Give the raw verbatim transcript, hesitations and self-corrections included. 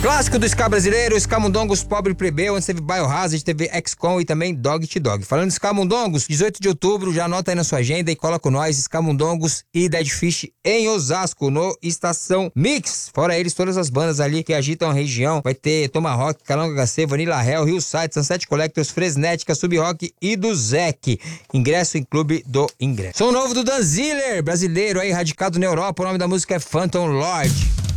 Clássico do ska brasileiro, Scamundongos, Pobre Plebeu, onde teve Biohazard, teve X-Com e também Dog Eat Dog. Falando de Scamundongos, dezoito de outubro, já anota aí na sua agenda e cola com nós, Scamundongos e Dead Fish em Osasco, no Estação Mix. Fora eles, todas as bandas ali que agitam a região. Vai ter Tomahawk, Calanga H C, Vanilla Hell, Hillside, Sunset Collectors, Fresnética, Sub-Rock e do Zek. Ingresso em Clube do Ingresso. Som novo do Dan Ziller, brasileiro aí, radicado na Europa. O nome da música é Phantom Lord.